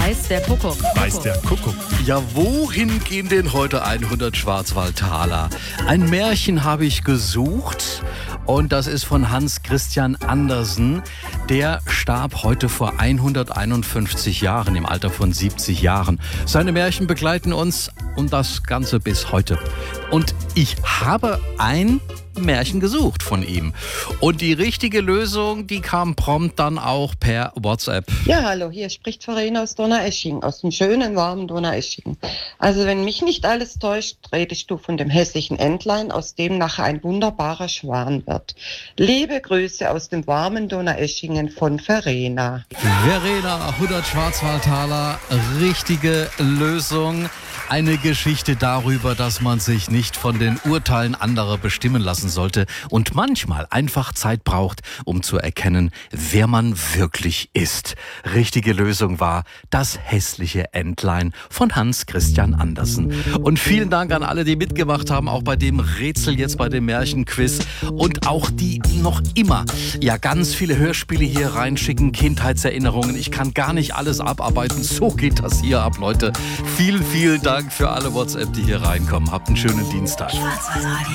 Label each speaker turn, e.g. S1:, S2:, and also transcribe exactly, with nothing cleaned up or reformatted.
S1: Weiß der Kuckuck.
S2: Weiß der Kuckuck.
S3: Ja, wohin gehen denn heute hundert Schwarzwaldtaler? Ein Märchen habe ich gesucht und das ist von Hans Christian Andersen. Der starb heute vor hunderteinundfünfzig Jahren, im Alter von siebzig Jahren. Seine Märchen begleiten uns und das Ganze bis heute. Und ich habe ein Märchen gesucht von ihm. Und die richtige Lösung, die kam prompt dann auch per WhatsApp.
S4: Ja, hallo, hier spricht Verena aus Donaueschingen, aus dem schönen, warmen Donaueschingen. Also wenn mich nicht alles täuscht, redest du von dem hässlichen Entlein, aus dem nachher ein wunderbarer Schwan wird. Liebe Grüße aus dem warmen Donaueschingen von Verena.
S3: Verena, hundert Schwarzwaldtaler, richtige Lösung. Eine Geschichte darüber, dass man sich nicht von den Urteilen anderer bestimmen lassen sollte und manchmal einfach Zeit braucht, um zu erkennen, wer man wirklich ist. Richtige Lösung war das hässliche Entlein von Hans Christian Andersen. Und vielen Dank an alle, die mitgemacht haben, auch bei dem Rätsel jetzt bei dem Märchenquiz und auch die noch immer ja ganz viele Hörspiele hier reinschicken, Kindheitserinnerungen. Ich kann gar nicht alles abarbeiten, so geht das hier ab, Leute. Vielen, vielen Dank für alle WhatsApp, die hier reinkommen. Habt einen schönen Dienstag.
S1: Schwarzwaldradio.